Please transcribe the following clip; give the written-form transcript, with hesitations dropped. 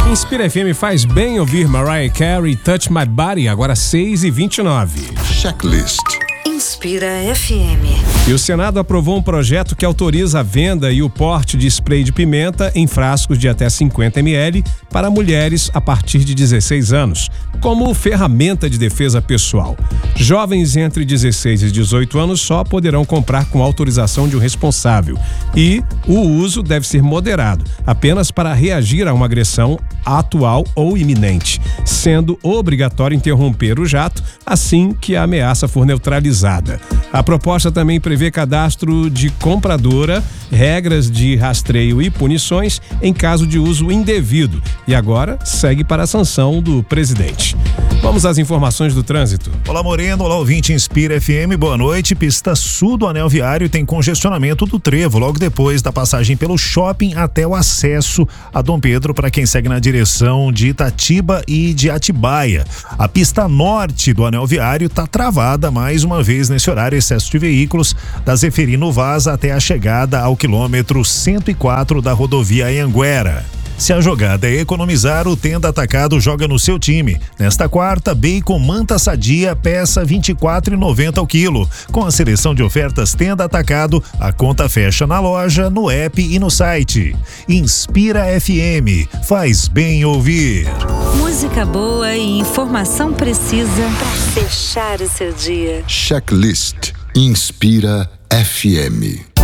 Inspira FM faz bem ouvir Mariah Carey, Touch My Body, agora 6h29. Checklist. Inspira FM. E o Senado aprovou um projeto que autoriza a venda e o porte de spray de pimenta em frascos de até 50 ml para mulheres a partir de 16 anos, como ferramenta de defesa pessoal. Jovens entre 16 e 18 anos só poderão comprar com autorização de um responsável. E o uso deve ser moderado, apenas para reagir a uma agressão atual ou iminente, sendo obrigatório interromper o jato assim que a ameaça for neutralizada. A proposta também prevê cadastro de compradora, regras de rastreio e punições em caso de uso indevido. E agora segue para a sanção do presidente. Vamos às informações do trânsito. Olá, Moreno. Olá, ouvinte Inspira FM. Boa noite. Pista sul do Anel Viário tem congestionamento do Trevo, logo depois da passagem pelo shopping até o acesso a Dom Pedro para quem segue na direção de Itatiba e de Atibaia. A pista norte do Anel Viário está travada mais uma vez nesse horário, excesso de veículos da Zeferino Vaz até a chegada ao quilômetro 104 da rodovia Anhanguera. Se a jogada é economizar, o Tenda Atacado joga no seu time. Nesta quarta, bacon manta sadia, peça R$ 24,90 ao quilo. Com a seleção de ofertas Tenda Atacado, a conta fecha na loja, no app e no site. Inspira FM, faz bem ouvir. Música boa e informação precisa para fechar o seu dia. Checklist. Inspira FM.